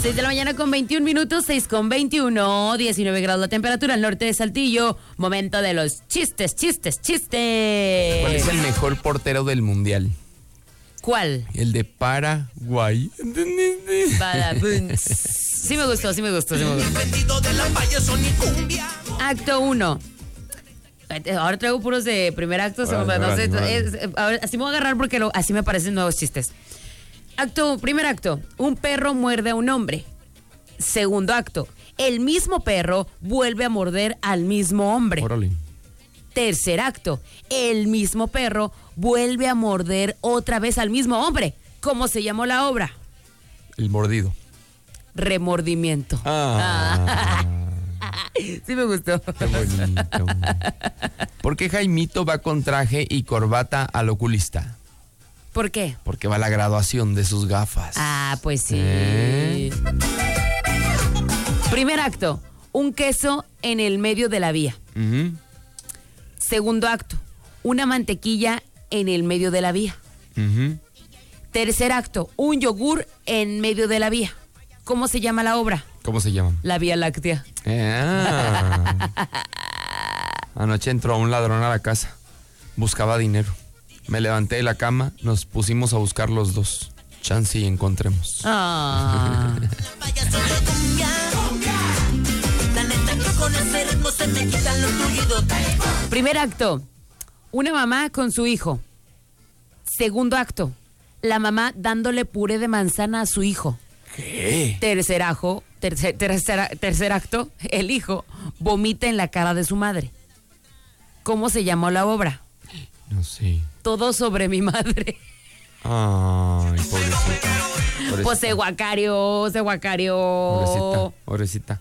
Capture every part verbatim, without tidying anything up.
seis de la mañana con veintiún minutos, seis con veintiuno, diecinueve grados la temperatura al norte de Saltillo. Momento de los chistes, chistes, chistes. ¿Cuál es el mejor portero del mundial? ¿Cuál? El de Paraguay. Sí me gustó, sí me gustó, sí me gustó. Acto uno. Ahora traigo puros de primer acto, segundo, Vale, no sé, vale, es- vale. a ver, así me voy a agarrar porque lo- así me parecen nuevos chistes. Acto, primer acto, un perro muerde a un hombre. Segundo acto, el mismo perro vuelve a morder al mismo hombre. Órale. Tercer acto, el mismo perro vuelve a morder otra vez al mismo hombre. ¿Cómo se llamó la obra? El mordido. Remordimiento. Ah. Sí me gustó. Qué bonito. ¿Por qué Jaimito va con traje y corbata al oculista? ¿Por qué? Porque va a la graduación de sus gafas. Ah, pues sí. ¿Eh? Primer acto, un queso en el medio de la vía. Ujú. Segundo acto, una mantequilla en el medio de la vía. Ujú. Tercer acto, un yogur en medio de la vía. ¿Cómo se llama la obra? ¿Cómo se llaman? La Vía Láctea. Ah. Anoche entró un ladrón a la casa. Buscaba dinero. Me levanté de la cama, nos pusimos a buscar los dos. Chance y encontremos. Ah. Primer acto, una mamá con su hijo. Segundo acto, la mamá dándole puré de manzana a su hijo. ¿Qué? Tercer, ajo, tercer, tercer, tercer acto, el hijo vomita en la cara de su madre. ¿Cómo se llamó la obra? No sé. Todo sobre mi madre. Ay, pobrecita. Pobrecita. Pues se guacario, se guacario. Pobrecita, pobrecita.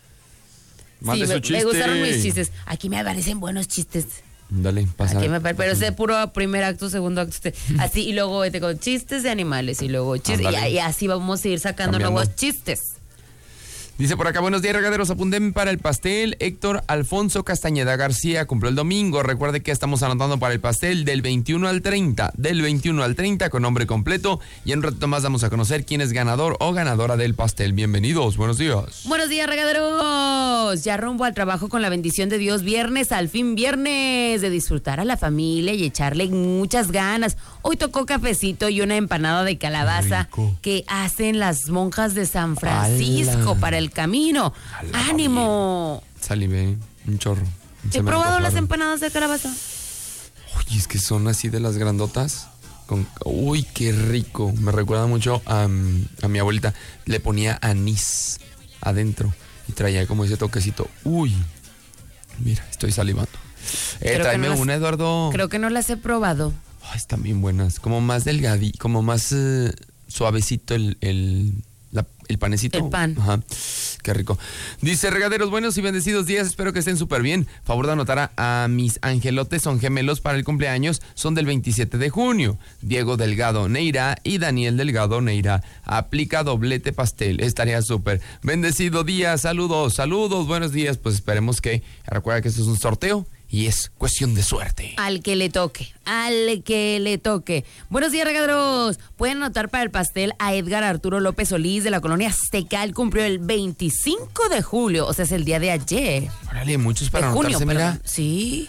Sí, Mande me, su chiste. me gustaron mis chistes. Aquí me parecen buenos chistes. Dale, pasa. Aquí me pare- pero ese puro primer acto, segundo acto, este, así, y luego este, con chistes de animales, y luego chistes, y, Ándale. y así vamos a ir sacando Cambiando. nuevos chistes. Dice por acá, buenos días, regaderos, apunten para el pastel. Héctor Alfonso Castañeda García cumplió el domingo. Recuerde que estamos anotando para el pastel del veintiuno al treinta. Del veintiuno al treinta con nombre completo. Y en un rato más vamos a conocer quién es ganador o ganadora del pastel. Bienvenidos, buenos días. Buenos días, regaderos. Ya rumbo al trabajo con la bendición de Dios. Viernes, al fin viernes, de disfrutar a la familia y echarle muchas ganas. Hoy tocó cafecito y una empanada de calabaza Rico. que hacen las monjas de San Francisco ¡Hala! para el camino. ¡Hala, ¡Ánimo! Salivé, un chorro. Se He me probado las antojaron. empanadas de calabaza. Uy, es que son así de las grandotas. Con, uy, qué rico. Me recuerda mucho a, mm, a mi abuelita. Le ponía anís adentro y traía como ese toquecito. Uy, mira, estoy salivando. Eh, Creo que tráeme no las- una, Eduardo. Creo que no las he probado. Ay, están bien buenas. Como más delgadito, como más eh, suavecito el, el, la- el panecito. El pan. Ajá. Qué rico. Dice, regaderos buenos y bendecidos días. Espero que estén súper bien. Favor de anotar a, a mis angelotes, son gemelos para el cumpleaños. Son del veintisiete de junio. Diego Delgado Neira y Daniel Delgado Neira. Aplica doblete pastel. Estaría súper. Bendecido día. Saludos, saludos. Buenos días. Pues esperemos que... Recuerda que esto es un sorteo y es cuestión de suerte. Al que le toque, al que le toque. Buenos días, regaderos. Pueden anotar para el pastel a Edgar Arturo López Solís de la colonia Azteca. Él cumplió el veinticinco de julio, o sea, es el día de ayer. Órale, muchos para de junio, anotarse, mira. perdón. Sí.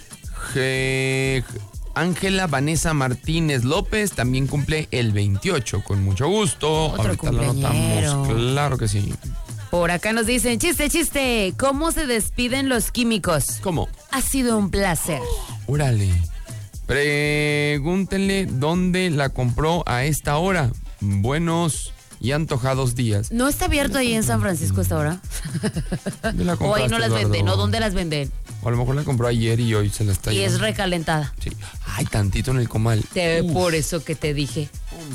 Je- Ángela Vanessa Martínez López también cumple el veintiocho, con mucho gusto. Otro Ahorita lo cumpleañero. anotamos, claro que sí. Por acá nos dicen, chiste, chiste, ¿cómo se despiden los químicos? ¿Cómo? Ha sido un placer. Órale. Pregúntenle dónde la compró a esta hora. Buenos y antojados días. ¿No está abierto ahí en San Francisco esta hora? ¿Dónde la O ahí no compraste, las Eduardo? venden, ¿o dónde las venden? O a lo mejor la compró ayer y hoy se la está Y es llevando. recalentada. Sí. Ay, tantito en el comal. Te- Uf. por eso que te dije.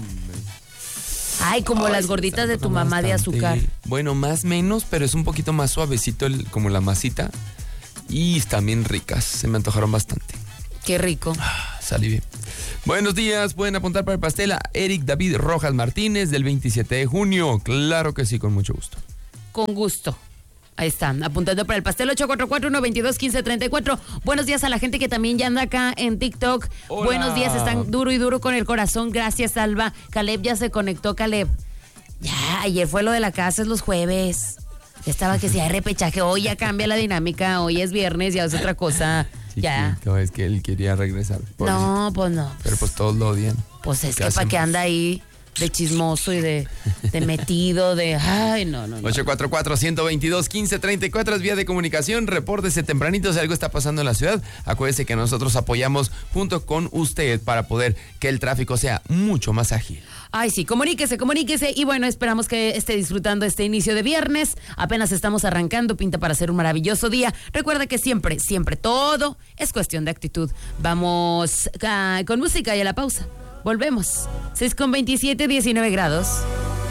Ay, como Ay, las se gorditas me de tu antoja mamá de bastante. azúcar. Bueno, más menos, pero es un poquito más suavecito el, como la masita. Y están bien ricas, se me antojaron bastante. Qué rico. Ah, salí bien. Buenos días, pueden apuntar para el pastel a Eric David Rojas Martínez del veintisiete de junio. Claro que sí, con mucho gusto. Con gusto. Ahí están, apuntando para el pastel ocho cuatro cuatro, uno dos dos, uno cinco tres cuatro. Buenos días a la gente que también ya anda acá en TikTok. Hola. Buenos días, están duro y duro con el corazón. Gracias, Alba. Caleb ya se conectó, Caleb. Ya, ayer fue lo de la casa, es los jueves. Estaba que si hay repechaje, hoy ya cambia la dinámica, hoy es viernes, ya es otra cosa. Ya. Chiquito, es que él quería regresar. No, pues no. Pero pues todos lo odian. Pues es ¿Qué que para hacemos? que anda ahí de chismoso y de, de metido, de... Ay, no, no, no. ocho cuatro cuatro, uno dos dos, uno cinco tres cuatro es vía de comunicación. Repórtese tempranito si algo está pasando en la ciudad. Acuérdese que nosotros apoyamos junto con usted para poder que el tráfico sea mucho más ágil. Ay, sí, comuníquese, comuníquese. Y bueno, esperamos que esté disfrutando este inicio de viernes. Apenas estamos arrancando, pinta para hacer un maravilloso día. Recuerda que siempre, siempre todo es cuestión de actitud. Vamos uh, con música y a la pausa. Volvemos. seis con veintisiete, diecinueve grados.